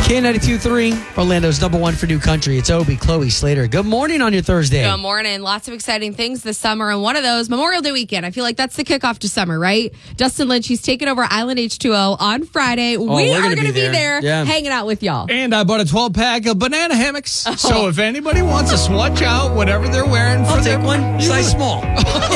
K92.3, Orlando's number one for new country. It's Obie, Chloe Slater. Good morning on your Thursday. Good morning. Lots of exciting things this summer, and one of those, Memorial Day weekend. I feel like that's the kickoff to summer, right? Dustin Lynch, he's taking over Island H2O on Friday. We are going to be there hanging out with y'all. And I bought a 12-pack of banana hammocks. So if anybody wants to swatch out whatever they're wearing, I'll take one. Size small.